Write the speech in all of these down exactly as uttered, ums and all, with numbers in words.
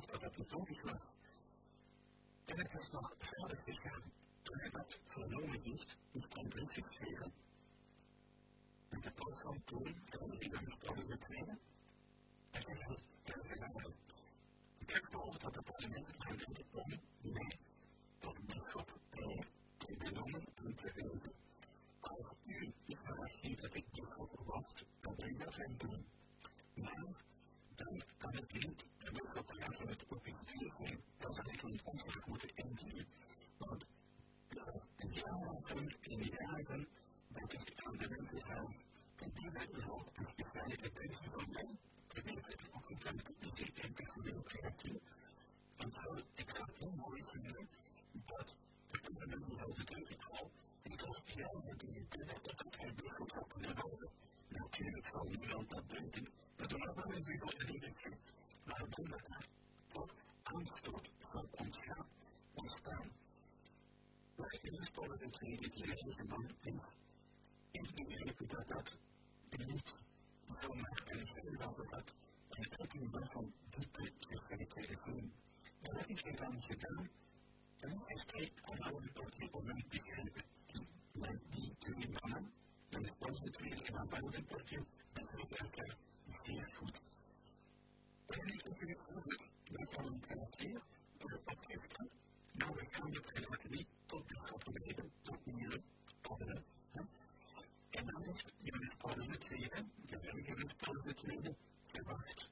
zelf dat dat niet logisch was. En het is nog verder gegaan. Toen hij dat vernomen heeft, heeft hij een brief geschreven. En de paus van toen, de Johannes Paulus de Tweede, dat hij heeft gezegd, ik heb gehoord dat de parlementen gaan denken, nee, dat de bisschop te benoemen en te weten. Als u de vraag heeft dat ik bisschop word, dan wil ik dat gaan doen. Maar dan kan ik niet de bisschop vragen het officieel zijn. Dan zal ik een ontslag moeten indienen. Want de jaren en de jaren dat ik aan de mensen zelf gediend heb, bijvoorbeeld de speciale attentie van mij, gebeurt het ook niet aan de muziek en personeel creatief. En zo, ik zou het heel mooi vinden dat de mensen zouden denken van, ik was jaren die ik dacht dat hij bisschop zou kunnen worden. Natuurlijk zal niemand dat denken, maar door alle mensen grote dingen zijn. Maar dan dat er toch aanstoot van ontgaan ontstaan. Maar Johannes Paulus de Tweede die eigen man is, ik begreep dat dat niet zomaar een schijn was, dat dat een uiting was van diepe christelijke zin. En wat is hij dan gedaan? Dan is hij strikt aan oude partij om hem te begrijpen. Maar die twee mannen, Johannes Paulus de Tweede en aanvaarde partij, begrijpen elkaar zeer goed. En dan heeft hij gezegd, we gaan een karakter opgiften, maar we gaan het eigenlijk niet tot bisschop leiden, tot nieuwe orde. En dan is Johannes Paulus de Tweede, de heilige Johannes Paulus de Tweede, gewacht.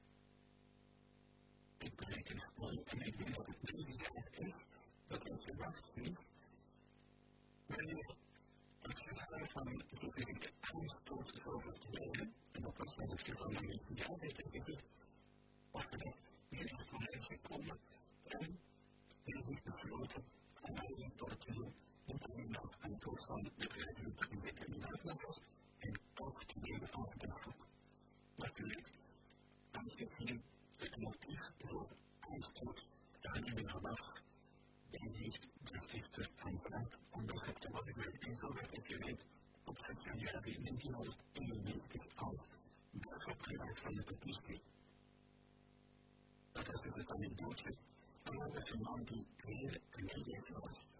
Ik bereken het en ik denk dat het negen jaar is dat hij gewacht heeft wanneer het gevaar van zogezegd aanstoot zou verdwijnen. En dat was met het geval van negen jaar, heeft hij gezegd, of gedacht, nu is het moment gekomen en hij heeft besloten aan alle portieren niet alleen nog aan het hoofd van de bedrijven te bezitten in Atlas en toch te nemen als bisschop. Natuurlijk, aangezien het motief voor aanstoot aannemer was, en heeft de stichter aanvraagd om bisschop te worden en zo werd hij gereed op zes januari negentienhonderdeenennegentig als bisschop geraakt van de Papisti. Dat was dus het anekdootje. En dat was een man die heel geneigd was.